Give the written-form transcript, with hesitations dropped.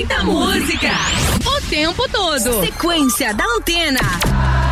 Muita música. O tempo todo. Sequência da Antena.